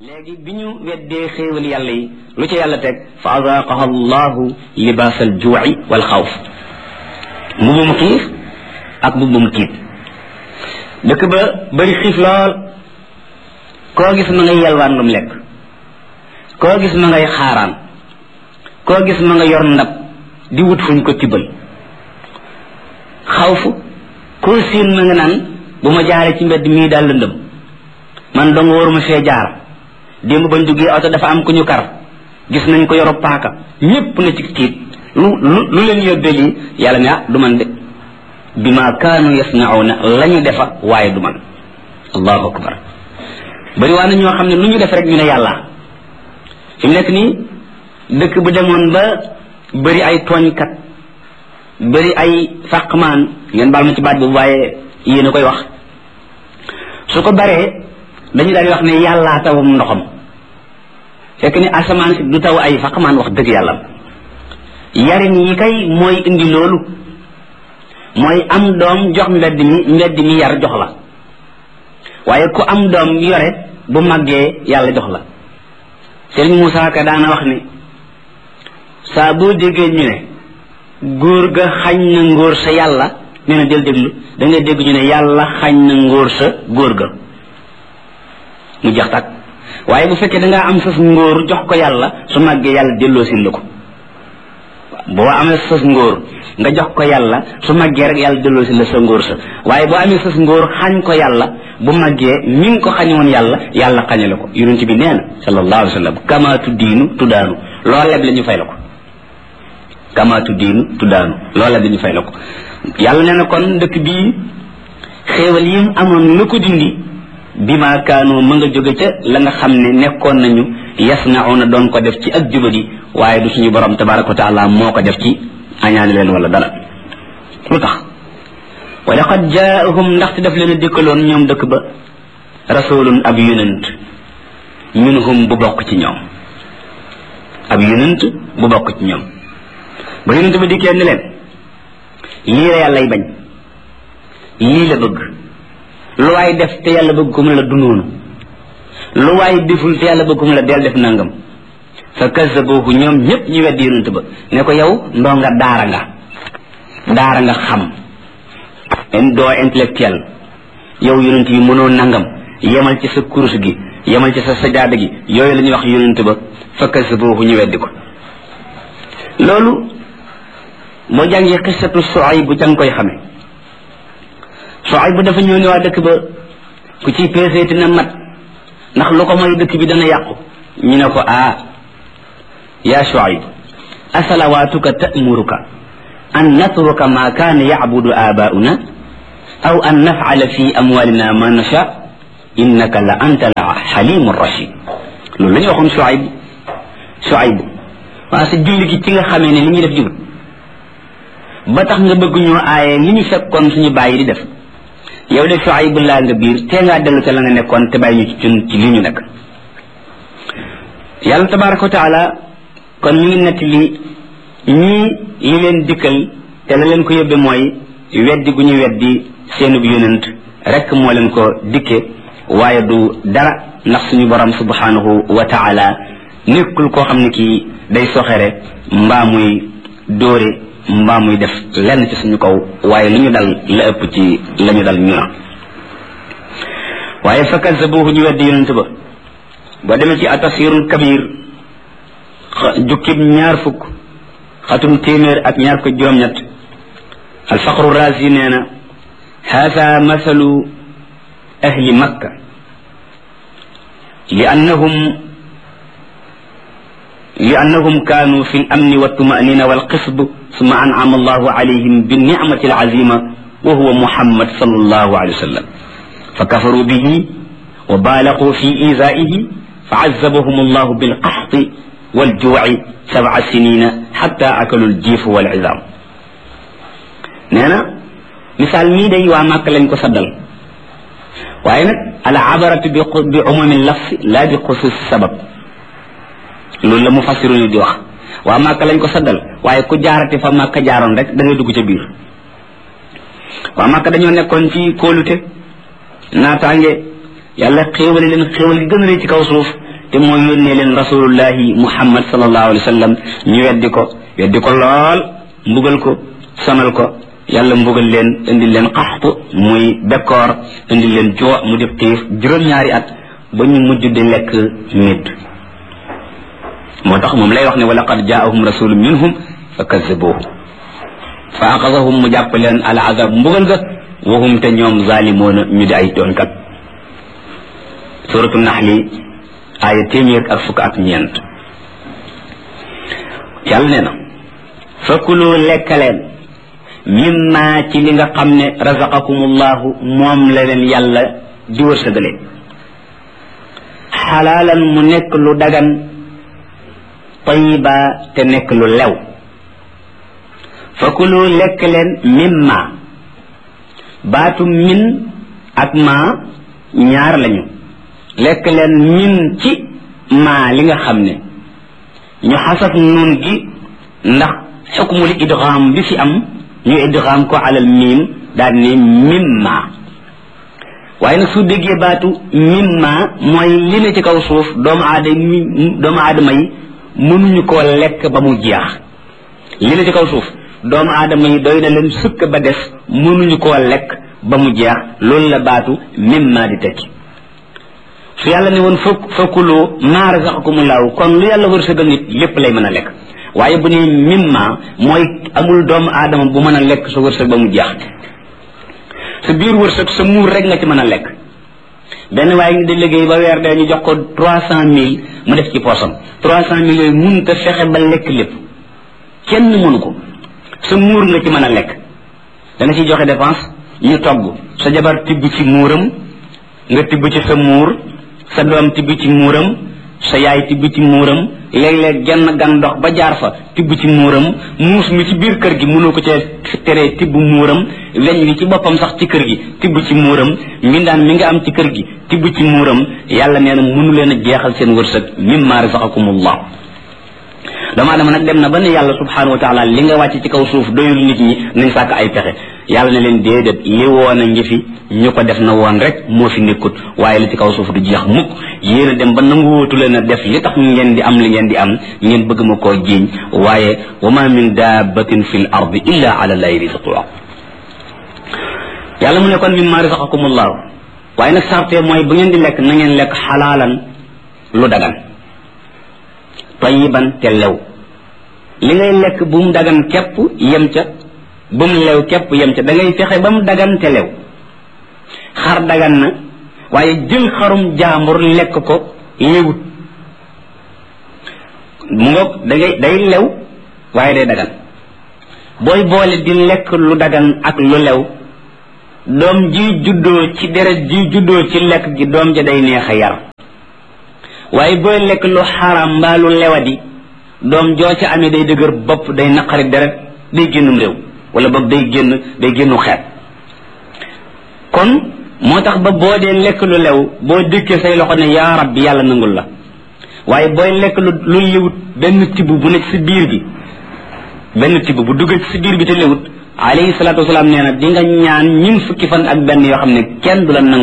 léegi bi ñu weddee xéewal yàlla yi lu ci yàlla teg fa azaaqaha allahu libaasal juuci wal xawf mbubum xiif ak mbubum tiit dëkk ba bëri xiif lool koo gis ma ngay yalwaan lu mu lekk koo gis ma ngay xaaraan koo gis ma nga yor ndab di wut fuñ ko tibbal xawf koo siin ma nga naan bu ma jaaree ci mbedd mii daal lëndëm man dong waruma fee jaar démb bañ duggee oto dafa am ku ñu kar gis nañ ko yoro paaka ñépp na ci tiit lu leen yóbbee lii yàlla ne du man de bi ma kaanu yasnauna la ñu defa waaye du man allahu akbar bari waa na ñoo xam ne lu ñu def rek ñu ne yàlla fi mu nekk nii dëkk bu demoon ba bari ay tooñkat bari ay fàqmaan ngeen baal ma ci baat boobu waaye yéen a koy wax su ko baree dañu daal di wax ne yàllaa tawum ndoxam fekk ni asamaan si du taw ay faqmaan wax dëgg yàlla yarin yi kay mooy indi loolu mooy am doom jox mbedd mi yar jox la waaye ku am doom yore bu màggee yàlla jox la Sëriñ Muusaa Ka daana wax ni saa boo déggee ñu ne góor ga xañ na ngóor sa yàlla nee na del déglu da ngay dégg ñu ne yàlla xañ na ngóor sa góor ga mu jeex tàkk waaye bu fekkee dangaa am sas ngóor jox ko yàlla su màggee yàlla delloo sin la ko boo amee sas ngóor nga jox ko yàlla su màggee rek yàlla delloo sin la sa ngóor sa waaye boo amee sas ngóor xañ ko yàlla bu màggee mi ngi ko xañoon yàlla xañale ko yonent bi nee na sallallahu alayhi wa sallam kama tuddiinu tuddaanu loo leb la ñu fay la ko kama tuddiinu tuddaanu loo leb la ñu fay la ko yàlla nee na kon dëkk bii xéewal yi amoon lu ko dindi bi ma kaanu ma nga jóge ca la nga xam ne nekkoon nañu yasnauna doon ko def ci ak jubadi waaye du suñu borom tabaraka wa taala moo ko def ci añaani leen wala dara lu tax wa laqad jaahum ndaxte daf leen a dikkaloon ñoom dëkk ba rasulun ab yonent minhum bu bokk ci ñoom ab yonent bu bokk ci ñoom ba yonent ba dikkee ni leen lii la yàllay bañ lii la bëgg lu waay def te yàlla bëgg ko mu la du noonu lu waay deful te yàlla bëgg ko mu la del def nangam fa kazabuhu ñoom ñëpp ñu weddi yonent ba ne ko yow ndonga daara nga xam doo intellectuel yow yonent yi mënoo nangam yemal ci sa kurus gi yemal ci sa sajaada gi yooyu la ñuy wax yonent ba fa kazabuhu ñu weddi ko loolu moo jàngee xissatu Suayb bu jàng koy xame Suayb bu dafa ñëw ne waa dëkk ba ku ci peeseeti na mat ndax lu ko mooy dëkk bi dana yàqu ñu ne ko yaa Suayb asalawaatuka ta'muruka an natruka ma kaana ya'budu aabaa'una aw an naf'ala fi amwaalina ma nasha innaka la anta la xalimu rachid loolu la ñu waxoon Suayb waa sa julli gi ci nga xamee ne li ñuy def jubut ba tax nga bëgg ñoo aaye li ñu fekkoon suñu bàyyi di def yow de Suayb laa nga biir tee ngaa dellu ca la nga nekkoon te bàyyi ñu ci li ñu nekk yàlla tabaraka wa taala kon ñu ngi netti ñii li leen dikkal te la leen ko yóbbe mooy weddi gu ñu weddi seenub yonent rek moo leen ko dikke waaye du dara ndax suñu borom subhanahu wa taala nekkul koo xam ne kii day soxere mbaa muy dóore mbaa muy def lenn ci suñu kaw waaye lu ñu dal la ëpp ci la ñu dal ñu na waaye fa kazzabuhu ñu weddi yonent ba boo demee ci atafsirul kabir jukkib ñaar fukk xatum téeméer ak ñaar ko juróom-ñett alfaqru razi nee na haada mathalu ahli makka li annahum kaanu fi al-amni wat-tuma'nina wal-qisb summa an'ama allahu alayhim bin-ni'mati al-'azima wa huwa muhammad sallallahu alayhi wa sallam fa kafaru bihi wa balaghu fi izaa'ihi fa 'azzabahum allahu bil-qahti wal-juu'i 7 sinina hatta akalu al-jiif wal-'idhaam nee na misaal mii day waa Màkka lañ ko saddal waaye nag al-'abaratu bi umumi al-lafz la bi xusuus sabab loolu la mu fassiru ni di wax waa Màkka lañ ko saddal waaye ku jaarati fa Màkka jaaroon rek da ngay dugg ca biir waa Màkka dañoo nekkoon ci kóolute naataange yàlla xéewale leen xéewal gi gën a rëy ci kaw suuf te moo yónnee leen rasulullahi muhammad sallallahu alayhi wa sallam ñu weddi ko lool mbugal ko sonal ko yàlla mbugal leen indil leen qaxtu muy bekkoor indil leen joo mu def xiif juróom-ñaari at ba ñu mujj di lekk nit moo tax moom lay wax ne wa laqad jaahum rasulun minhum fa kazzabuhu fa axasahum mu jàpp leen al azab mbugal ga wahum te ñoom zalimoona ñu di ay doonkat suratu naxli aaya 114 yàlla nee na fakulu lekkaleen mimma ci li nga xam ne razaqakumullahu moom la leen yàlla di wërsëgale xalaalan mu nekk lu dagan tayiba te nekk lu lew fakulu lekk leen mimma baatu min ak ma ñaar lañu lekk leen min ci ma li nga xam ne ñu xasaf nun gi ndax xukmul idgham bi fi am ñu idgham ko alal miim daal ne mimma waaye nag su déggee baatu mimma mooy li ne ci kaw suuf doomu aadama yi mënuñu koo lekk ba mu jeex li ne ci kaw suuf doomu aadama yi doy na leen sukk ba des mënuñu koo lekk ba mu jeex loolu la baatu mimma di tekki su yàlla ne woon fakulu maa razaqakumullahu kon lu yàlla wërsëgal nit lépp lay mën a lekk waaye bu ne mimma mooy amul doomu aadama bu mën a lekk sa wërsëg ba mu jeex sa biir wërsëg sa muur rek nga ci mën a lekk benn waaye ngi di liggéey ba weer dee ñu jox ko 300,000 mu def ci poosam 300,000 yooyu mënut a fexe ba lekk lépp kenn mënu ko sa muur nga ci mën a lekk dana ci joxe dépense ñu togg sa jabar tibb ci muuram nga tibb ci sa muur sa doom tibb ci muuram sa yaay tibb ci muuram léeg-léeg genn gan dox ba jaar fa tibb ci muuram muus mi ci biir kër gi mënoo ko ca teree tibb muuram weñ wi ci boppam sax ci kër gi tibb ci muuram mbindaan mi nga am ci kër gi tibb ci muuram yàlla nee na mënu leen a jeexal seen wërsëg mimma razaqakumullah doomu aadama nag dem na ba ne yàlla subhanahu wa taala li nga wàcc ci kaw suuf doyul nit ñi nañ sàkk ay pexe yàlla ne leen déedéet li woon a ngi fi ñu ko def na woon rek moo fi nekkut waaye li ci kaw suuf du jeex mukk yéen a dem ba nanguwootu leen a def li tax ngeen di am li ngeen di am ngeen bëgg ma koo jiiñ waaye wa ma min dabbatin fi l ardi illa ala llahi rizquha yàlla mu ne kon mimma razaqakumullahu waaye nag sarte mooy bu ngeen di lekk na ngeen lekk xalaalan lu dagan tayiban te lew li ngay lekk bu mu dagan képp yem ca bu mu lew képp yem ca da ngay fexe ba mu dagan te lew xar dagan na waaye jël xarum jaambur lekk ko lewut mu ngoog day lew waaye day dagan booy boole di lekk lu dagan ak lu lew doom ji juddoo ci deret ji juddoo ci lekk gi doom ja day neex a yar waaye booy lekk lu xaram mbaa lu lewadi doom joo ca amee day dëgër bopp day naqari deret day génnum réew wala boog day génnu xeet kon moo tax ba boo dee lekk lu lew boo dëkkee say loxo ne yaa rabbi yàlla nangul la waaye booy lekk lu lewut benn tibb bu nekk si biir bi benn tibb bu duggee ci si biir bi te lewut alayhi salaatu wasalaam nee na di nga ñaan ñun fukki fan ak benn yoo xam ne kenn du la nangu